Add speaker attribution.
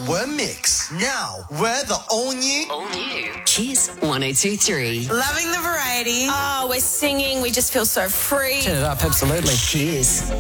Speaker 1: We're mixed. Now, we're the all new
Speaker 2: Kiss 102.3.
Speaker 3: Loving the variety.
Speaker 4: Oh, we're singing. We just feel so free.
Speaker 5: Turn it up, absolutely.
Speaker 2: Kiss.